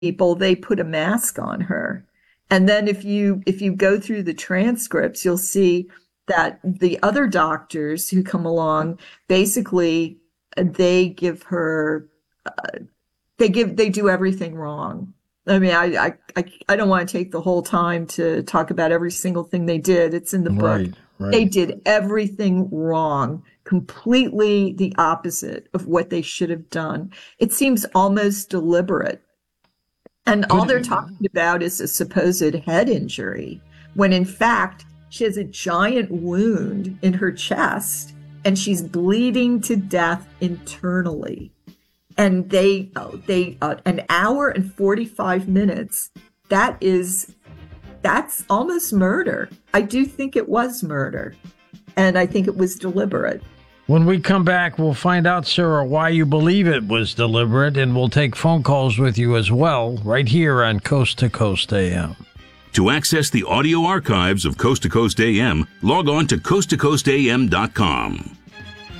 people, they put a mask on her. And then if you go through the transcripts, you'll see that the other doctors who come along, basically, they give her, they do everything wrong. I mean, I don't want to take the whole time to talk about every single thing they did. It's in the book. Right. They did everything wrong, completely the opposite of what they should have done. It seems almost deliberate. And all they're talking about is a supposed head injury, when in fact, she has a giant wound in her chest and she's bleeding to death internally. And an hour and 45 minutes, that's almost murder. I do think it was murder. And I think it was deliberate. When we come back, we'll find out, Sarah, why you believe it was deliberate, and we'll take phone calls with you as well, right here on Coast to Coast AM. To access the audio archives of Coast to Coast AM, log on to coasttocoastam.com.